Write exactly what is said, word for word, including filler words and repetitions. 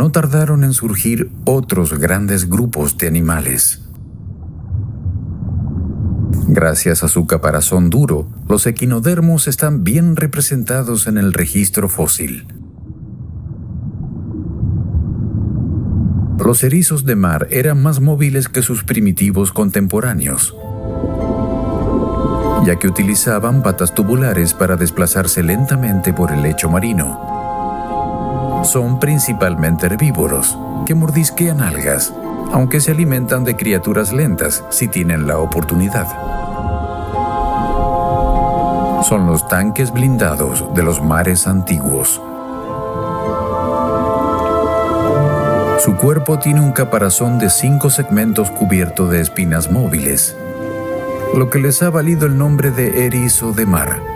no tardaron en surgir otros grandes grupos de animales. Gracias a su caparazón duro, los equinodermos están bien representados en el registro fósil. Los erizos de mar eran más móviles que sus primitivos contemporáneos, ya que utilizaban patas tubulares para desplazarse lentamente por el lecho marino. Son principalmente herbívoros, que mordisquean algas, aunque se alimentan de criaturas lentas si tienen la oportunidad. Son los tanques blindados de los mares antiguos. Su cuerpo tiene un caparazón de cinco segmentos cubierto de espinas móviles, lo que les ha valido el nombre de erizo de mar.